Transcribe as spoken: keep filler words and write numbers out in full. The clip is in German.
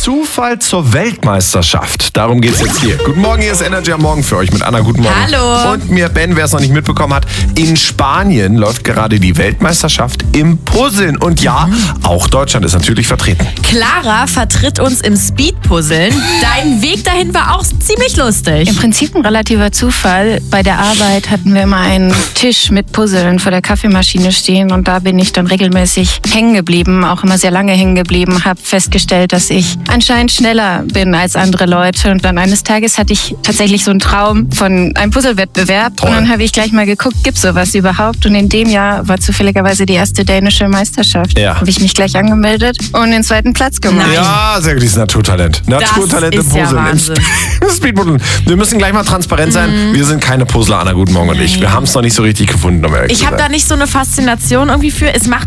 Zufall zur Weltmeisterschaft. Darum geht's jetzt hier. Guten Morgen, hier ist Energy am Morgen für euch mit Anna. Guten Morgen. Hallo. Und mir Ben, wer es noch nicht mitbekommen hat, in Spanien läuft gerade die Weltmeisterschaft im Puzzeln. Und ja, auch Deutschland ist natürlich vertreten. Clara vertritt uns im Speedpuzzeln. Dein Weg dahin war auch ziemlich lustig. Im Prinzip ein relativer Zufall. Bei der Arbeit hatten wir immer einen Tisch mit Puzzeln vor der Kaffeemaschine stehen und da bin ich dann regelmäßig hängen geblieben, auch immer sehr lange hängen geblieben, habe festgestellt, dass ich anscheinend schneller bin als andere Leute und dann eines Tages hatte ich tatsächlich so einen Traum von einem Puzzlewettbewerb. Toll. Und dann habe ich gleich mal geguckt, gibt's sowas überhaupt? Und in dem Jahr war zufälligerweise die erste dänische Meisterschaft. Ja. Habe ich mich gleich angemeldet und den zweiten Platz gemacht. Nein. Ja, sehr gut, dieses Naturtalent. Naturtalent im ist ja Puzzeln. Im Wahnsinn. Sp- Speedpuzzeln. Wir müssen gleich mal transparent sein. Wir sind keine Puzzler, Anna. Guten Morgen und ich. Wir haben es noch nicht so richtig gefunden, um ehrlich zu Ich habe sein. da nicht so eine Faszination irgendwie für. Es macht